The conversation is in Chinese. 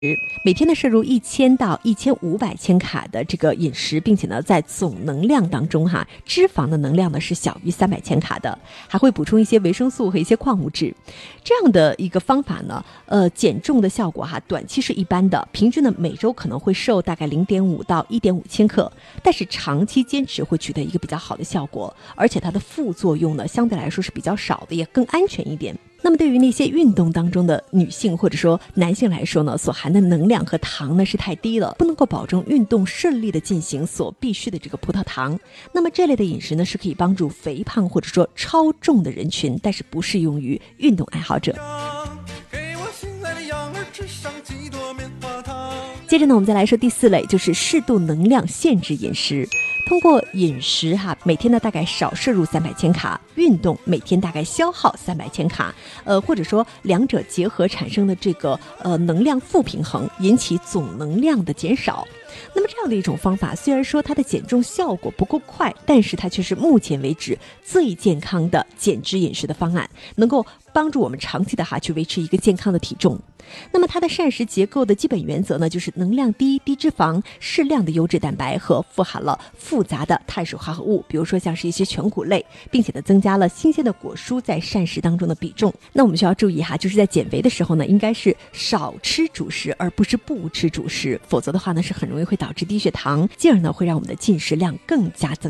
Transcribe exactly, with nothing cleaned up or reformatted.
每天呢摄入一千到一千五百千卡的这个饮食，并且呢在总能量当中哈，脂肪的能量呢是小于三百千卡的，还会补充一些维生素和一些矿物质。这样的一个方法呢，呃，减重的效果哈，短期是一般的，平均呢每周可能会瘦大概零点五到一点五千克，但是长期坚持会取得一个比较好的效果，而且它的副作用呢相对来说是比较少的，也更安全一点。那么对于那些运动当中的女性或者说男性来说呢，所含的能量和糖呢是太低了，不能够保证运动顺利的进行所必需的这个葡萄糖。那么这类的饮食呢是可以帮助肥胖或者说超重的人群，但是不适用于运动爱好者。接着呢，我们再来说第四类，就是适度能量限制饮食。通过饮食哈，每天呢大概少摄入三百千卡，运动每天大概消耗三百千卡，呃，或者说两者结合产生的这个呃能量负平衡，引起总能量的减少。那么这样的一种方法，虽然说它的减重效果不够快，但是它却是目前为止最健康的减脂饮食的方案，能够帮助我们长期的哈去维持一个健康的体重。那么它的膳食结构的基本原则呢，就是能量低、低脂肪、适量的优质蛋白和富含了复杂的碳水化合物，比如说像是一些全谷类，并且呢增加了新鲜的果蔬在膳食当中的比重。那我们需要注意哈，就是在减肥的时候呢，应该是少吃主食，而不是不吃主食，否则的话呢是很容易会导致低血糖，进而呢会让我们的进食量更加增